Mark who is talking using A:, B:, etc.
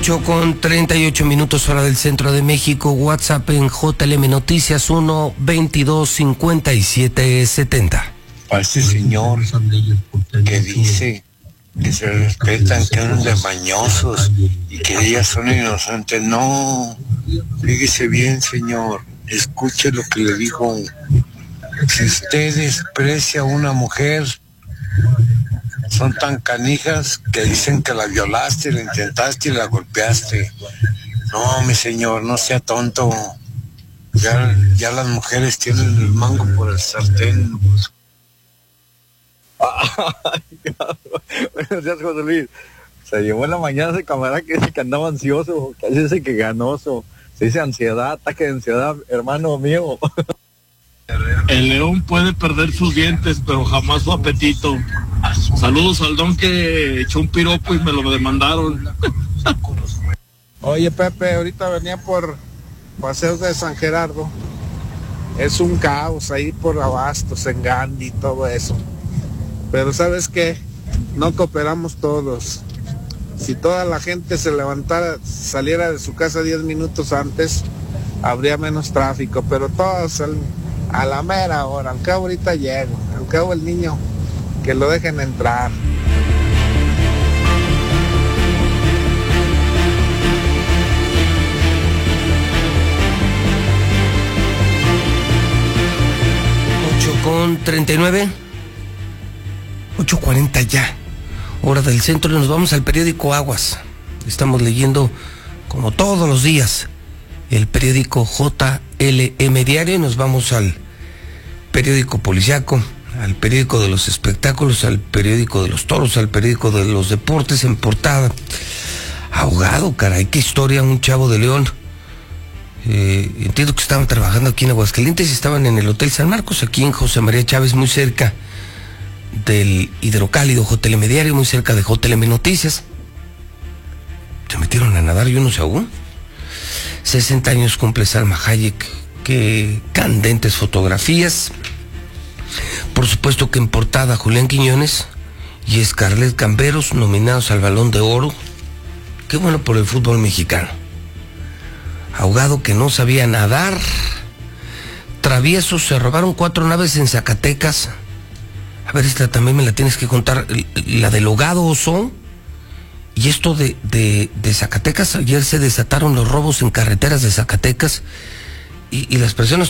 A: 8:38 hora del centro de México. WhatsApp en JLM Noticias 1-225770.
B: Para este señor que dice que se respetan, que andan de mañosos y que ellas son inocentes. No, fíjese bien, señor, escuche lo que le digo. Si usted desprecia a una mujer, son tan canijas que dicen que la violaste, la intentaste y la golpeaste. No, mi señor, no sea tonto. Ya las mujeres tienen el mango por el sartén.
C: Buenos días, José Luis. Se llevó en la mañana ese camarada que dice que andaba ansioso, que dice que ganoso. Se dice ansiedad, ataque de ansiedad, hermano mío.
D: El león puede perder sus dientes, pero jamás su apetito. Saludos al don que echó un piropo y me lo demandaron.
E: Oye, Pepe, ahorita venía por Paseos de San Gerardo. Es un caos ahí por Abastos, en Gandhi y todo eso. Pero ¿sabes qué? No cooperamos todos. Si toda la gente se levantara, saliera de su casa 10 minutos antes, habría menos tráfico, pero todos a la mera hora. Al cabo ahorita llego, al cabo el niño, que lo dejen entrar.
A: Con 39, 8:40 ya, hora del centro, y nos vamos al periódico Aguas. Estamos leyendo, como todos los días, el periódico JLM Diario, y nos vamos al periódico policiaco, al periódico de los espectáculos, al periódico de los toros, al periódico de los deportes. En portada, ahogado, caray, qué historia, un chavo de León. Entiendo que estaban trabajando aquí en Aguascalientes y estaban en el Hotel San Marcos, aquí en José María Chávez, muy cerca del hidrocálido JLM Diario, muy cerca de JLM Noticias. Se metieron a nadar y uno se ahogó. 60 años cumple Salma Hayek. Qué candentes fotografías. Por supuesto que en portada Julián Quiñones y Scarlett Camberos, nominados al Balón de Oro. Qué bueno por el fútbol mexicano. Ahogado que no sabía nadar. Traviesos, se robaron 4 naves en Zacatecas. A ver, esta también me la tienes que contar. La del ahogado Oso. Y esto de Zacatecas, ayer se desataron los robos en carreteras de Zacatecas. Y las personas